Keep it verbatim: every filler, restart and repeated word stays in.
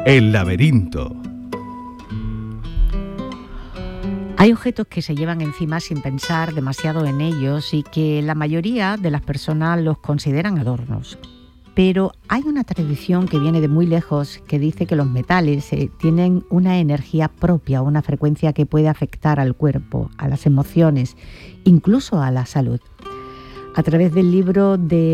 El laberinto. Hay objetos que se llevan encima sin pensar demasiado en ellos y que la mayoría de las personas los consideran adornos. Pero hay una tradición que viene de muy lejos que dice que los metales eh, tienen una energía propia, una frecuencia que puede afectar al cuerpo, a las emociones, incluso a la salud. A través del libro de